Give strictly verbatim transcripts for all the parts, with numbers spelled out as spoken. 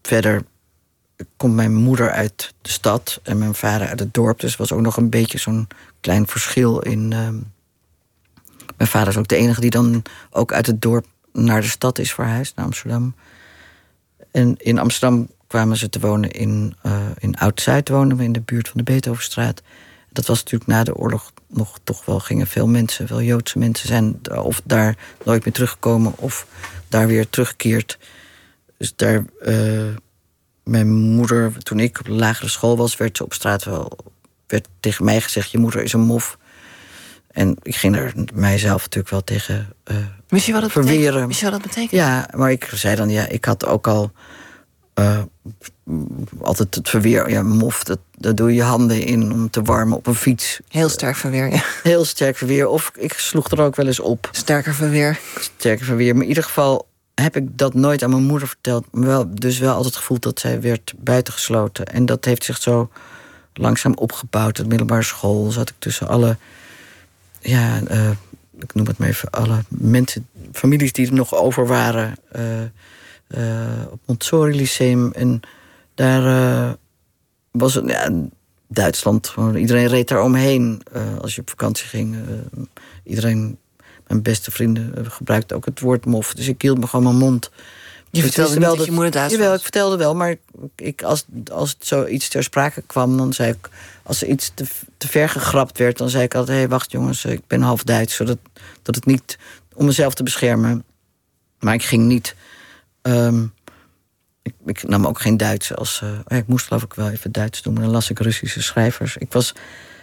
verder komt mijn moeder uit de stad en mijn vader uit het dorp. Dus er was ook nog een beetje zo'n klein verschil in... Uh, mijn vader is ook de enige die dan ook uit het dorp naar de stad is verhuisd, naar Amsterdam. En in Amsterdam kwamen ze te wonen in, uh, in Oud-Zuid, wonen we in de buurt van de Beethovenstraat. Dat was natuurlijk na de oorlog nog toch wel, gingen veel mensen, veel Joodse mensen zijn of daar nooit meer teruggekomen of daar weer teruggekeerd. Dus daar, uh, mijn moeder, toen ik op de lagere school was, werd ze op straat wel, werd tegen mij gezegd, je moeder is een mof. En ik ging er mijzelf natuurlijk wel tegen uh, Wist je wat het verweren. Betekent? Wist je wat dat betekent? Ja, maar ik zei dan, ja, ik had ook al uh, altijd het verweer. Ja, mof, dat, dat doe je handen in om te warmen op een fiets. Heel sterk verweer, ja. Heel sterk verweer. Of ik sloeg er ook wel eens op. Sterker verweer. Sterker verweer. Maar in ieder geval heb ik dat nooit aan mijn moeder verteld. Maar wel, dus wel altijd gevoeld dat zij werd buitengesloten. En dat heeft zich zo langzaam opgebouwd. De middelbare school zat ik tussen alle... Ja, uh, ik noem het maar even, alle mensen, families die er nog over waren. Uh, uh, op Montessori Lyceum. En daar uh, was het, ja, Duitsland, gewoon, iedereen reed daar omheen uh, als je op vakantie ging. Uh, iedereen, mijn beste vrienden, uh, gebruikte ook het woord mof. Dus ik hield me gewoon mijn mond. Je dus vertelde niet dat, dat je moeder Duits was? Jawel, ik vertelde wel, maar ik, als, als het zoiets ter sprake kwam, dan zei ik, als er iets te, te ver gegrapt werd, dan zei ik altijd, hé, hey, wacht jongens, ik ben half Duits, zodat dat het niet, om mezelf te beschermen. Maar ik ging niet, um, ik, ik nam ook geen Duits als, uh, ik moest geloof ik wel even Duits doen, maar dan las ik Russische schrijvers. Ik was,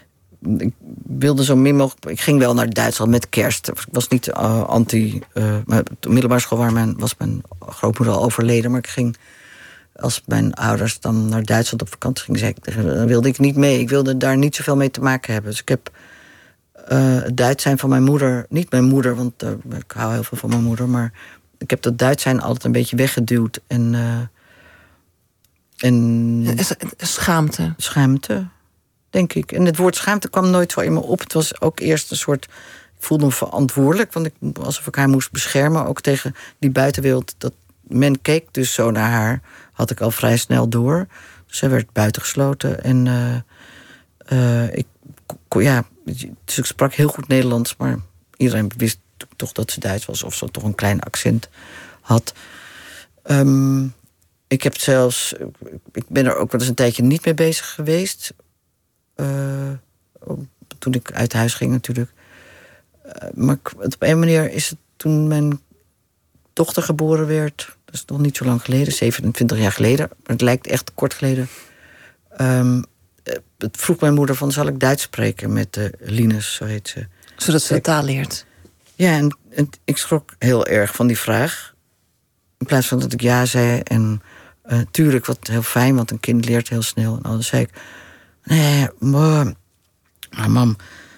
ik wilde zo min mogelijk, ik ging wel naar Duitsland met kerst. Ik was niet uh, anti, uh, maar op de middelbare school waar mijn, was mijn grootmoeder al overleden, maar ik ging, als mijn ouders dan naar Duitsland op vakantie gingen, zei ik, dan wilde ik niet mee. Ik wilde daar niet zoveel mee te maken hebben. Dus ik heb uh, het Duits zijn van mijn moeder, niet mijn moeder, want uh, ik hou heel veel van mijn moeder, maar ik heb dat Duits zijn altijd een beetje weggeduwd. En, uh, en schaamte. Schaamte, denk ik. En het woord schaamte kwam nooit zo in me op. Het was ook eerst een soort, ik voelde me verantwoordelijk, want ik, alsof ik haar moest beschermen, ook tegen die buitenwereld. Dat men keek dus zo naar haar, had ik al vrij snel door. Dus zij werd buitengesloten. En uh, uh, ik, ja, dus ik sprak heel goed Nederlands, maar iedereen wist toch dat ze Duits was, of ze toch een klein accent had. Um, ik heb zelfs, ik ben er ook wel eens een tijdje niet mee bezig geweest. Uh, toen ik uit huis ging natuurlijk. Uh, maar op een manier is het toen mijn dochter geboren werd, dat is nog niet zo lang geleden, zevenentwintig jaar geleden, maar het lijkt echt kort geleden. Um, het vroeg mijn moeder van, zal ik Duits spreken met uh, Linus, zo heet ze. Zodat ze de taal leert. Ja, en, en ik schrok heel erg van die vraag. In plaats van dat ik ja zei en uh, tuurlijk, wat heel fijn, want een kind leert heel snel. En dan zei ik, nee, maar, maar mam,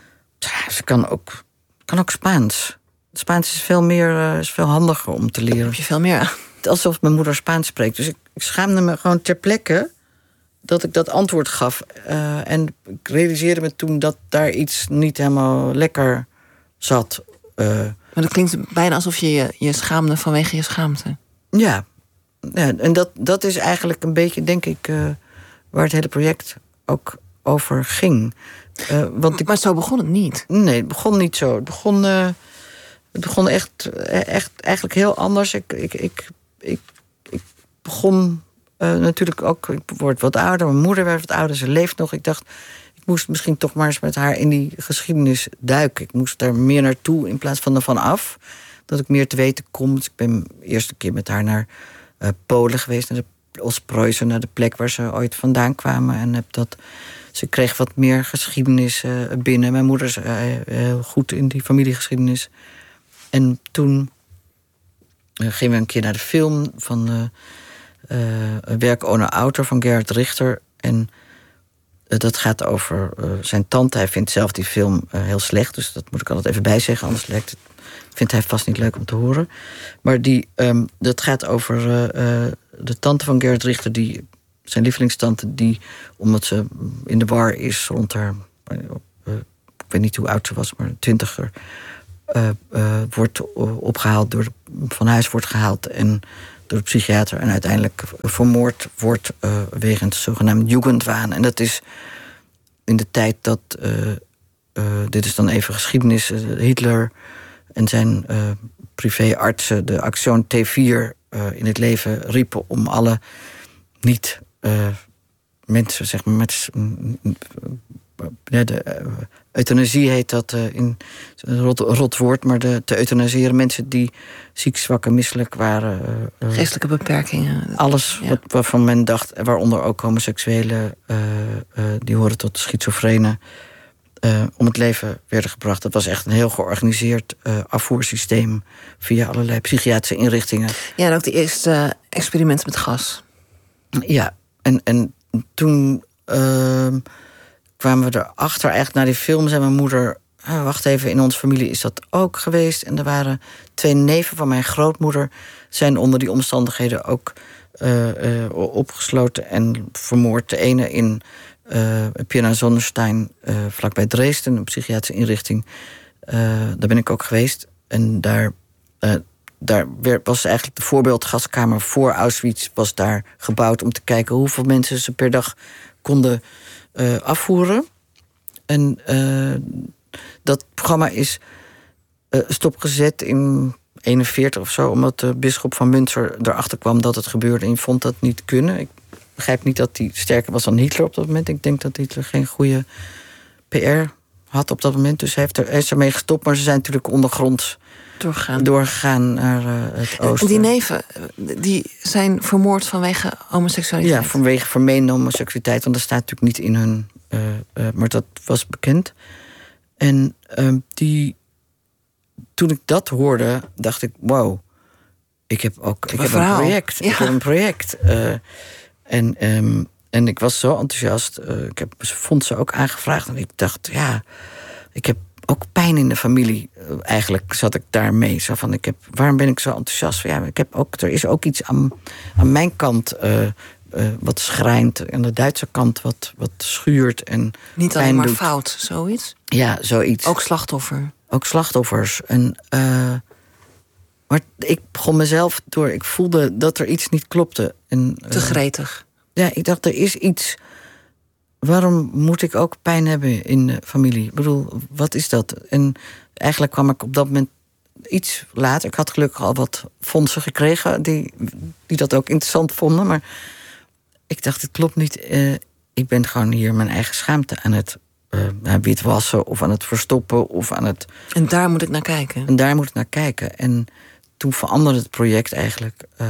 ze kan ook, kan ook Spaans. Spaans is veel meer, uh, is veel handiger om te leren. Heb je veel meer aan? Alsof mijn moeder Spaans spreekt. Dus ik, ik schaamde me gewoon ter plekke dat ik dat antwoord gaf. Uh, en ik realiseerde me toen dat daar iets niet helemaal lekker zat. Uh, maar dat klinkt bijna alsof je je, je schaamde vanwege je schaamte. Ja, ja en dat, dat is eigenlijk een beetje, denk ik, uh, waar het hele project ook over ging. Uh, want ik, maar zo begon het niet. Nee, het begon niet zo. Het begon, uh, het begon echt, echt eigenlijk heel anders. Ik, ik, ik, ik, ik begon uh, natuurlijk ook, ik word wat ouder, mijn moeder werd wat ouder, ze leeft nog. Ik dacht, ik moest misschien toch maar eens met haar in die geschiedenis duiken. Ik moest daar meer naartoe in plaats van ervan af. Dat ik meer te weten kom. Dus ik ben de eerste keer met haar naar uh, Polen geweest, naar de Oost-Preußen, naar de plek waar ze ooit vandaan kwamen. En heb dat, ze kreeg wat meer geschiedenis uh, binnen. Mijn moeder is uh, heel goed in die familiegeschiedenis. En toen uh, gingen we een keer naar de film van uh, uh, Werk ohne Autor van Gerhard Richter. En uh, dat gaat over uh, zijn tante. Hij vindt zelf die film uh, heel slecht, dus dat moet ik altijd even bijzeggen, anders lijkt het, vindt hij vast niet leuk om te horen. Maar die, um, dat gaat over uh, uh, de tante van Gerhard Richter, die, zijn lievelingstante, die, omdat ze in de war is rond haar, uh, uh, ik weet niet hoe oud ze was, maar twintiger, uh, uh, wordt opgehaald, door de, van huis wordt gehaald en door de psychiater en uiteindelijk vermoord wordt uh, wegens zogenaamd Jugendwahn. En dat is in de tijd dat, uh, uh, dit is dan even geschiedenis, uh, Hitler en zijn uh, privéartsen de Aktion T vier uh, in het leven riepen om alle niet uh, mensen, zeg maar, met uh, de uh, euthanasie heet dat uh, in een rot, rot woord, maar de, te euthanaseren mensen die ziek, zwak en misselijk waren. Uh, Geestelijke beperkingen. Alles ja. wat, waarvan men dacht, waaronder ook homoseksuelen, uh, uh, die horen tot schizofrenen, uh, om het leven werden gebracht. Dat was echt een heel georganiseerd uh, afvoersysteem via allerlei psychiatrische inrichtingen. Ja, en ook de eerste uh, experimenten met gas. Ja, en, en toen uh, kwamen we erachter, eigenlijk na die film zei mijn moeder, ah, wacht even, in onze familie is dat ook geweest. En er waren twee neven van mijn grootmoeder, zijn onder die omstandigheden ook uh, uh, opgesloten en vermoord. De ene in uh, Pirna Sonnenstein, uh, vlakbij Dresden, een psychiatrische inrichting. Uh, daar ben ik ook geweest. En daar, uh, daar was eigenlijk de voorbeeldgaskamer voor Auschwitz was daar gebouwd om te kijken hoeveel mensen ze per dag konden uh, afvoeren. En uh, dat programma is uh, stopgezet in eenenveertig of zo, omdat de bisschop van Münster erachter kwam dat het gebeurde en vond dat niet kunnen. Ik begrijp niet dat hij sterker was dan Hitler op dat moment. Ik denk dat Hitler geen goede P R had op dat moment. Dus hij heeft er, hij is ermee gestopt, maar ze zijn natuurlijk ondergronds doorgegaan, doorgegaan naar uh, het oosten. En die neven, die zijn vermoord vanwege homoseksualiteit? Ja, vanwege vermeende homoseksualiteit, want dat staat natuurlijk niet in hun... Uh, uh, maar dat was bekend. En uh, die, toen ik dat hoorde, dacht ik, wow, ik heb ook ik heb een project. Ja. Ik heb een project. Uh, en, um, en ik was zo enthousiast. Uh, ik heb vond ze ook aangevraagd. En ik dacht, ja, ik heb ook pijn in de familie. Uh, eigenlijk zat ik daarmee. Zo van, ik heb, waarom ben ik zo enthousiast? Ja, ik heb ook, er is ook iets aan, aan mijn kant uh, uh, wat schrijnt. Aan de Duitse kant wat, wat schuurt. En niet alleen maar doet. Fout, zoiets? Ja, zoiets. Ook slachtoffer? Ook slachtoffers. En, uh, maar ik begon mezelf door... Ik voelde dat er iets niet klopte. En, uh, te gretig? Ja, ik dacht, er is iets... Waarom moet ik ook pijn hebben in de familie? Ik bedoel, wat is dat? En eigenlijk kwam ik op dat moment iets later. Ik had gelukkig al wat fondsen gekregen... die, die dat ook interessant vonden. Maar ik dacht, het klopt niet. Uh, ik ben gewoon hier mijn eigen schaamte aan het... Uh, witwassen of aan het verstoppen of aan het... En daar moet ik naar kijken? En daar moet ik naar kijken. En toen veranderde het project eigenlijk... Uh,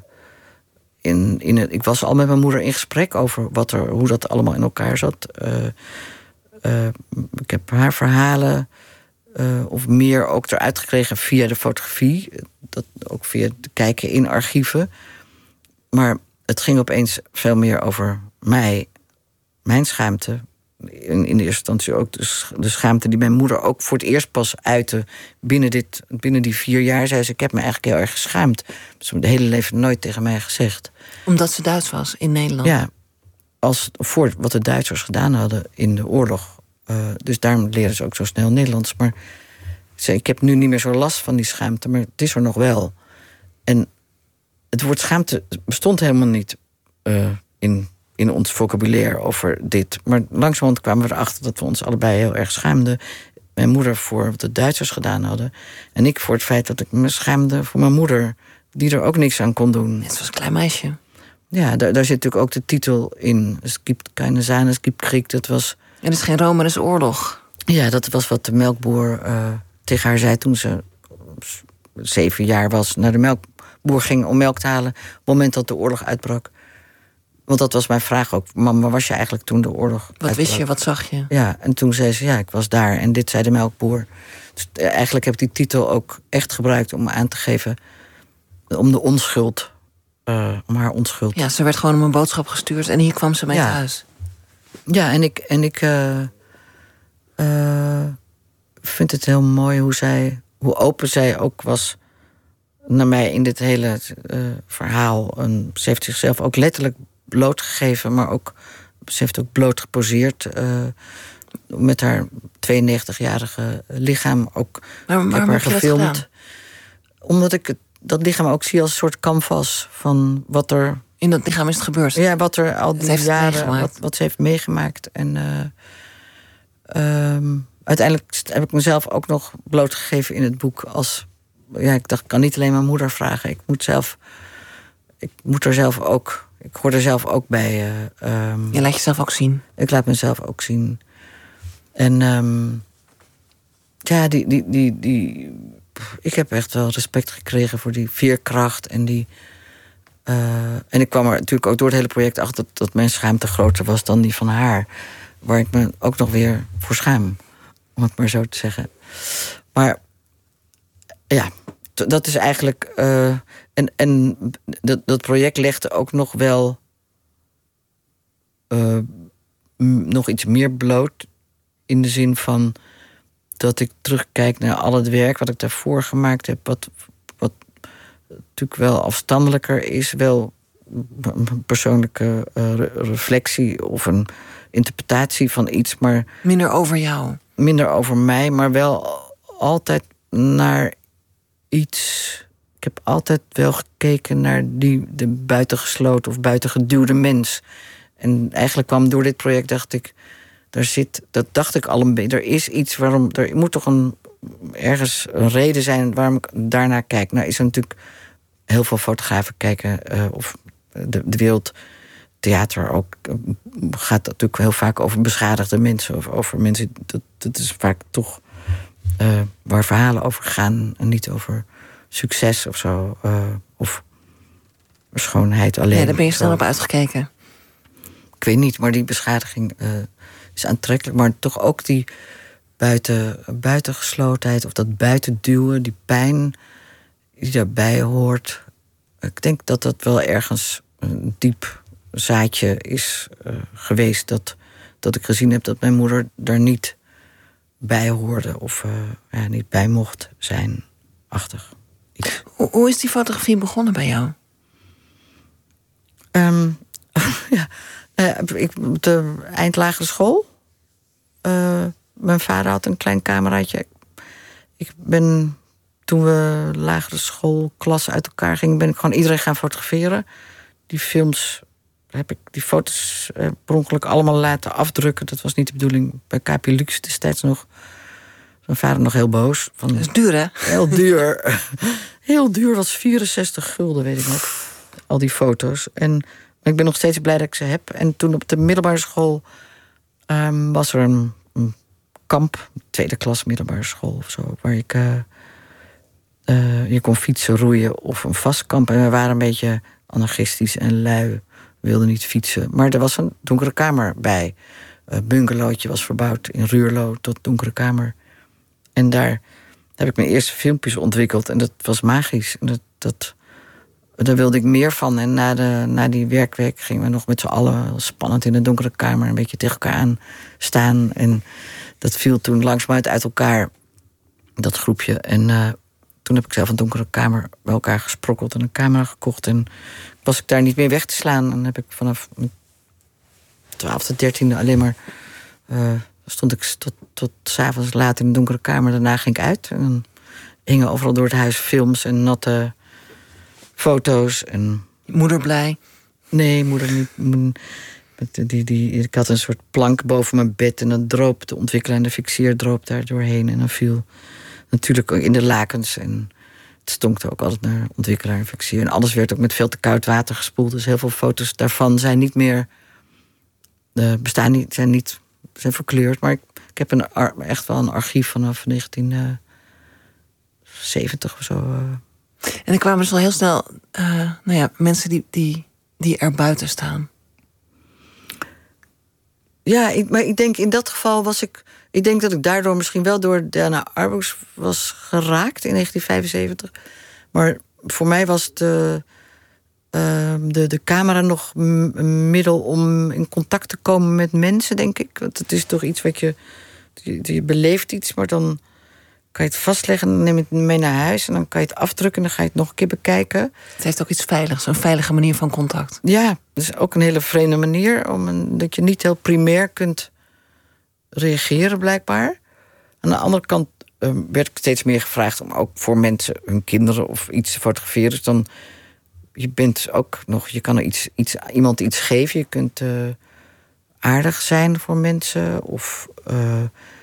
in, in het, ik was al met mijn moeder in gesprek over wat er, hoe dat allemaal in elkaar zat. Uh, uh, ik heb haar verhalen uh, of meer ook eruit gekregen via de fotografie. Dat, ook via het kijken in archieven. Maar het ging opeens veel meer over mij, mijn schaamte... In, in de eerste instantie ook de, de schaamte die mijn moeder ook voor het eerst pas uitte. Binnen, dit, binnen die vier jaar zei ze, ik heb me eigenlijk heel erg geschaamd. Ze heeft de hele leven nooit tegen mij gezegd. Omdat ze Duits was in Nederland? Ja, als, voor wat de Duitsers gedaan hadden in de oorlog. Uh, dus daarom leren ze ook zo snel Nederlands. Maar ze, ik heb nu niet meer zo last van die schaamte, maar het is er nog wel. En het woord schaamte bestond helemaal niet uh, in... in ons vocabulaire over dit. Maar langzamerhand kwamen we erachter dat we ons allebei heel erg schaamden. Mijn moeder voor wat de Duitsers gedaan hadden. En ik voor het feit dat ik me schaamde voor mijn moeder... die er ook niks aan kon doen. Het was een klein meisje. Ja, daar, daar zit natuurlijk ook de titel in. Es gibt keine Sahne, es gibt Krieg. Dat was... En het is geen Rome, het is oorlog. Ja, dat was wat de melkboer uh, tegen haar zei... toen ze zeven jaar was, naar de melkboer ging om melk te halen... op het moment dat de oorlog uitbrak... Want dat was mijn vraag ook. Mama, was je eigenlijk toen de oorlog Wat uitbrak? wist je, wat zag je? Ja, en toen zei ze, ja, ik was daar. En dit zei de melkboer. Dus eigenlijk heb ik die titel ook echt gebruikt om aan te geven... om de onschuld, uh, om haar onschuld. Ja, ze werd gewoon om een boodschap gestuurd en hier kwam ze mee ja. thuis. Ja, en ik, en ik uh, uh, vind het heel mooi hoe zij, hoe open zij ook was... naar mij in dit hele uh, verhaal. En ze heeft zichzelf ook letterlijk blootgegeven, maar ook, ze heeft ook bloot geposeerd uh, met haar tweeënnegentigjarige lichaam. Ook, maar ik heb haar gefilmd. Omdat ik het dat lichaam ook zie als een soort canvas van wat er... In dat lichaam is het gebeurd? Ja, wat er al die heeft jaren, wat, wat ze heeft meegemaakt. En uh, um, uiteindelijk heb ik mezelf ook nog blootgegeven in het boek als... Ja, ik dacht, ik kan niet alleen mijn moeder vragen. Ik moet zelf... Ik moet er zelf ook... Ik hoor er zelf ook bij. Uh, um, je laat jezelf ook zien? Ik laat mezelf ook zien. En um, ja, die, die, die, die... Ik heb echt wel respect gekregen voor die veerkracht en die... Uh, en ik kwam er natuurlijk ook door het hele project achter... dat, dat mijn schaamte groter was dan die van haar. Waar ik me ook nog weer voor schaam. Om het maar zo te zeggen. Maar ja, t- dat is eigenlijk... Uh, en en dat, dat project legde ook nog wel... Uh, m- nog iets meer bloot. In de zin van... dat ik terugkijk naar al het werk wat ik daarvoor gemaakt heb... wat, wat natuurlijk wel afstandelijker is... wel een persoonlijke uh, reflectie of een interpretatie van iets... maar minder over jou? Minder over mij, maar wel altijd naar iets... Ik heb altijd wel gekeken naar die, de buitengesloten of buitengeduwde mens. En eigenlijk kwam door dit project, dacht ik... Daar zit, dat dacht ik al een beetje. Er is iets waarom. Er moet toch een, ergens een reden zijn waarom ik daarnaar kijk. Nou, is er natuurlijk heel veel fotografen kijken. Uh, of de, de wereldtheater ook. Uh, gaat natuurlijk heel vaak over beschadigde mensen. Of over mensen. Dat, dat is vaak toch. Uh, waar verhalen over gaan. En niet over succes of zo. Uh, of schoonheid alleen. Ja, daar ben je snel op uitgekeken. Ik weet niet, maar die beschadiging. Uh, is aantrekkelijk, maar toch ook die buiten, buitengeslotenheid... of dat buitenduwen, die pijn die daarbij hoort. Ik denk dat dat wel ergens een diep zaadje is uh, geweest... Dat, dat ik gezien heb dat mijn moeder daar niet bij hoorde... of uh, ja, niet bij mocht zijn, achtig. Hoe, hoe is die fotografie begonnen bij jou? Um, ja... Uh, ik, op de eindlagere school. Uh, mijn vader had een klein cameraatje. Ik ben, toen we lagere schoolklas uit elkaar gingen... ben ik gewoon iedereen gaan fotograferen. Die films, heb ik die foto's uh, per ongeluk allemaal laten afdrukken. Dat was niet de bedoeling. Bij K P Lux destijds nog. Mijn vader nog heel boos. Van, dat is duur, hè? Heel duur. Heel duur, was vierenzestig gulden, weet ik nog. Al die foto's. En... ik ben nog steeds blij dat ik ze heb. En toen op de middelbare school um, was er een, een kamp, tweede klas middelbare school of zo, waar ik uh, uh, je kon fietsen, roeien of een vastkamp. En we waren een beetje anarchistisch en lui, we wilden niet fietsen. Maar er was een donkere kamer bij. Een bungalowtje was verbouwd in Ruurlo tot donkere kamer. En daar heb ik mijn eerste filmpjes ontwikkeld en dat was magisch. En dat, dat Daar wilde ik meer van. En na, de, na die werkweek gingen we nog met z'n allen spannend in de donkere kamer een beetje tegen elkaar aan staan. En dat viel toen langzamerhand uit elkaar, dat groepje. En uh, toen heb ik zelf een donkere kamer bij elkaar gesprokkeld en een camera gekocht. En was ik daar niet meer weg te slaan. En heb ik vanaf mijn twaalfde, dertiende alleen maar... Uh, stond ik tot, tot 's avonds laat in de donkere kamer. Daarna ging ik uit. En dan hingen overal door het huis films en natte foto's. En... moeder blij? Nee, moeder niet. Die, die, die, ik had een soort plank boven mijn bed en dan droop de ontwikkelaar en de fixeer droop daar doorheen. En dan viel natuurlijk in de lakens. En het stonk ook altijd naar ontwikkelaar en fixeer. En alles werd ook met veel te koud water gespoeld. Dus heel veel foto's daarvan zijn niet meer... Uh, bestaan niet, zijn niet... zijn verkleurd. Maar ik, ik heb een, echt wel een archief vanaf negentien zeventig of zo... Uh, En er kwamen dus al heel snel uh, nou ja, mensen die, die, die er buiten staan. Ja, ik, maar ik denk in dat geval was ik... Ik denk dat ik daardoor misschien wel door Diana Arbus was geraakt in negentien vijfenzeventig. Maar voor mij was de, uh, de, de camera nog een middel om in contact te komen met mensen, denk ik. Want het is toch iets wat je... Je, je beleeft iets, maar dan... kan je het vastleggen, dan neem je het mee naar huis... en dan kan je het afdrukken en dan ga je het nog een keer bekijken. Het heeft ook iets veiligs, een veilige manier van contact. Ja, dat is ook een hele vreemde manier... Om een, dat je niet heel primair kunt reageren, blijkbaar. Aan de andere kant uh, werd ik steeds meer gevraagd om ook voor mensen, hun kinderen of iets te fotograferen. Dus dan, je bent ook nog, je kan er iets, iets, iemand iets geven. Je kunt uh, aardig zijn voor mensen. Of uh,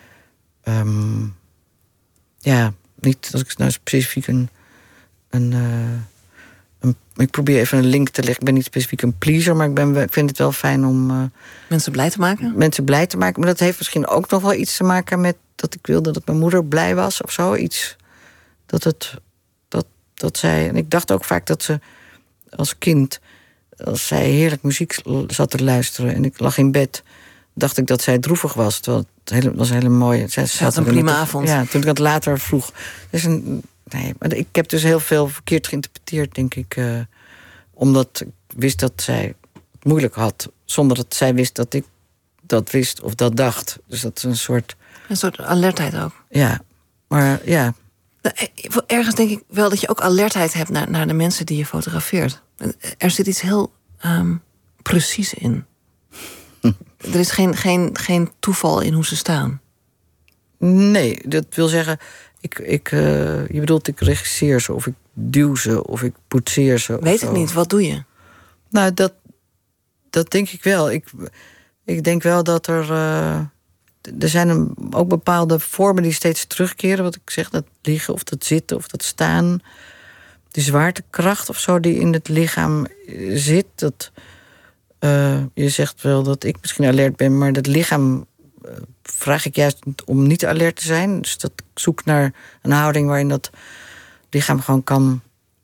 um, ja, niet dat ik nou specifiek een. een, uh, een ik probeer even een link te leggen. Ik ben niet specifiek een pleaser, maar ik, ben, ik vind het wel fijn om uh, mensen blij te maken. Mensen blij te maken. Maar dat heeft misschien ook nog wel iets te maken met dat ik wilde dat mijn moeder blij was of zo. Iets dat het. Dat, dat zij. En ik dacht ook vaak dat ze als kind, als zij heerlijk muziek zat te luisteren en ik lag in bed, dacht ik dat zij droevig was. Terwijl het hele, was een hele mooie. Zij ze had een prima avond. Ja, toen ik dat later vroeg. Dus een, nee, maar ik heb dus heel veel verkeerd geïnterpreteerd, denk ik. Uh, omdat ik wist dat zij het moeilijk had, zonder dat zij wist dat ik dat wist of dat dacht. Dus dat is een soort. Een soort alertheid ook. Ja, maar ja. Ergens denk ik wel dat je ook alertheid hebt naar, naar de mensen die je fotografeert. Er zit iets heel um, precies in. Hm. Er is geen, geen, geen toeval in hoe ze staan. Nee, dat wil zeggen, ik, ik, uh, je bedoelt ik regisseer ze of ik duw ze of ik poetseer ze. Weet ik niet, wat doe je? Nou, dat, dat denk ik wel. Ik, ik denk wel dat er. Uh, Er zijn een, ook bepaalde vormen die steeds terugkeren. Wat ik zeg, dat liggen of dat zitten of dat staan. Die zwaartekracht of zo die in het lichaam zit. Dat, uh, je zegt wel dat ik misschien alert ben, maar dat lichaam uh, vraag ik juist om niet alert te zijn. Dus dat ik zoek naar een houding waarin dat lichaam gewoon kan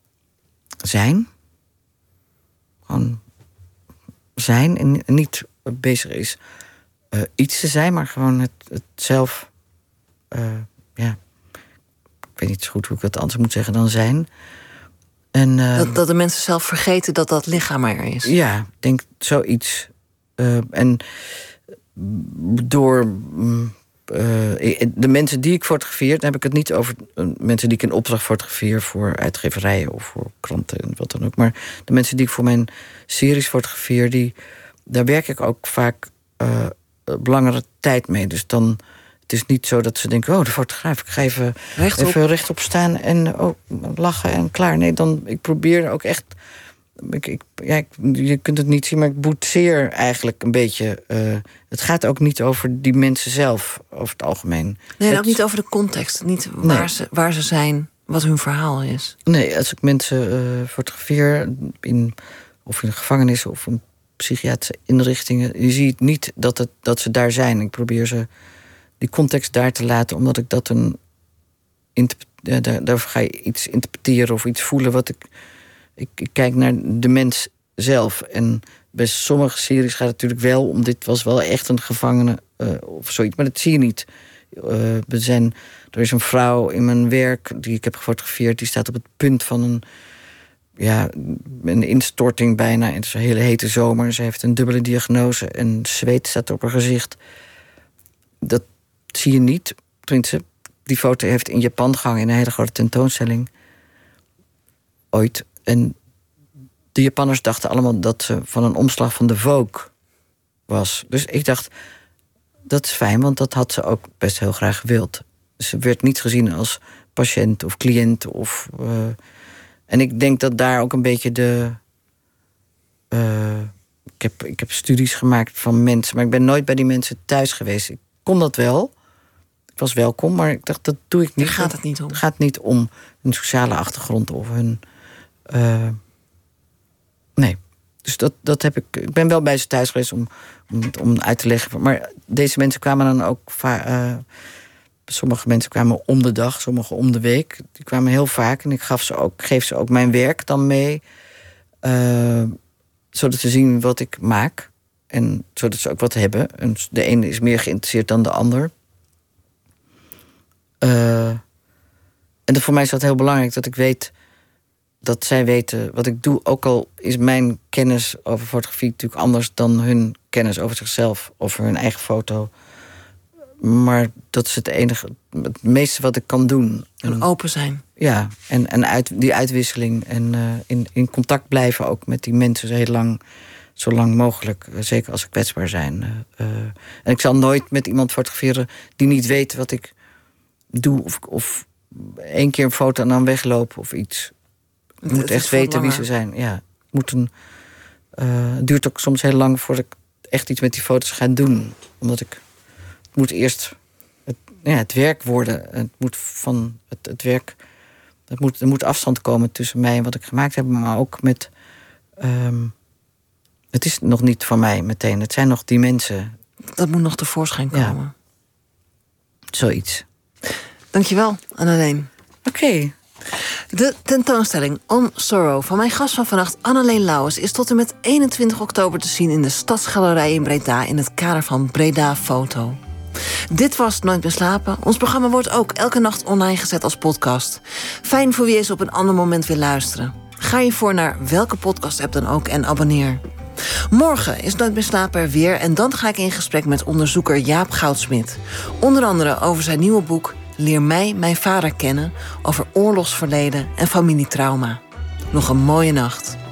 zijn. Gewoon zijn en niet bezig is Uh, iets te zijn, maar gewoon het, het zelf. Uh, ja, ik weet niet zo goed hoe ik het anders moet zeggen dan zijn. En, uh, dat, dat de mensen zelf vergeten dat dat lichaam er is. Ja, ik denk zoiets. Uh, en door uh, de mensen die ik fotografeer, dan heb ik het niet over uh, mensen die ik in opdracht fotografeer voor uitgeverijen of voor kranten en wat dan ook. Maar de mensen die ik voor mijn series fotografeer, die, daar werk ik ook vaak Uh, langere tijd mee. Dus dan, het is niet zo dat ze denken, oh, de fotograaf, ik ga even rechtop, even rechtop staan en oh, lachen en klaar. Nee, dan, ik probeer ook echt. Ik, ik, ja, ik, je kunt het niet zien, maar ik boetseer eigenlijk een beetje. Uh, het gaat ook niet over die mensen zelf, over het algemeen. Nee, het, ook niet over de context. Niet waar, nee. ze, waar ze zijn, wat hun verhaal is. Nee, als ik mensen uh, fotografeer, in, of in een gevangenis of een psychiatrische inrichtingen, je ziet niet dat, het, dat ze daar zijn. Ik probeer ze die context daar te laten, omdat ik dat een. Ja, daar, daar ga je iets interpreteren of iets voelen. Wat ik, ik, ik kijk naar de mens zelf. En bij sommige series gaat het natuurlijk wel om. Dit was wel echt een gevangene uh, of zoiets, maar dat zie je niet. Uh, we zijn, er is een vrouw in mijn werk die ik heb gefotografeerd, die staat op het punt van een. Ja, een instorting bijna. Het is een hele hete zomer. Ze heeft een dubbele diagnose en zweet staat op haar gezicht. Dat zie je niet. Tenminste, die foto heeft in Japan gehangen in een hele grote tentoonstelling. Ooit. En de Japanners dachten allemaal dat ze van een omslag van de Vogue was. Dus ik dacht, dat is fijn, want dat had ze ook best heel graag gewild. Ze werd niet gezien als patiënt of cliënt of. Uh, En ik denk dat daar ook een beetje de. Uh, ik, heb, ik heb studies gemaakt van mensen, maar ik ben nooit bij die mensen thuis geweest. Ik kon dat wel. Ik was welkom, maar ik dacht, dat doe ik niet. Daar gaat het niet om. Het gaat niet om hun sociale achtergrond of hun. Uh, nee. Dus dat, dat heb ik. Ik ben wel bij ze thuis geweest om, om, om uit te leggen. Maar deze mensen kwamen dan ook. Uh, Sommige mensen kwamen om de dag, sommige om de week. Die kwamen heel vaak en ik gaf ze ook, geef ze ook mijn werk dan mee. Uh, zodat ze zien wat ik maak. En zodat ze ook wat hebben. En de ene is meer geïnteresseerd dan de ander. Uh, en voor mij is dat heel belangrijk dat ik weet. Dat zij weten wat ik doe. Ook al is mijn kennis over fotografie natuurlijk anders dan hun kennis over zichzelf. Over hun eigen foto. Maar dat is het enige, het meeste wat ik kan doen. En open zijn. Ja, en, en uit, die uitwisseling. En uh, in, in contact blijven ook met die mensen heel lang, zo lang mogelijk. Zeker als ze kwetsbaar zijn. Uh, uh, en ik zal nooit met iemand fotograferen die niet weet wat ik doe of, of één keer een foto en dan weglopen of iets. Je moet echt weten wie ze zijn. Ja, het moet een, uh, het duurt ook soms heel lang voordat ik echt iets met die foto's ga doen. Omdat ik... Het moet eerst het, ja, het werk worden. Het moet van het, het werk... Het moet, er moet afstand komen tussen mij en wat ik gemaakt heb. Maar ook met... Um, het is nog niet van mij meteen. Het zijn nog die mensen. Dat moet nog tevoorschijn komen. Ja. Zoiets. Dankjewel, Anneleen. Oké. Okay. De tentoonstelling On Sorrow van mijn gast van vannacht, Anneleen Lauwers, is tot en met eenentwintig oktober te zien in de Stadsgalerij in Breda in het kader van Breda Foto. Dit was Nooit meer slapen. Ons programma wordt ook elke nacht online gezet als podcast. Fijn voor wie eens op een ander moment wil luisteren. Ga je voor naar welke podcast-app dan ook en abonneer. Morgen is Nooit meer slapen er weer en dan ga ik in gesprek met onderzoeker Jaap Goudsmit. Onder andere over zijn nieuwe boek Leer mij mijn vader kennen, over oorlogsverleden en familietrauma. Nog een mooie nacht.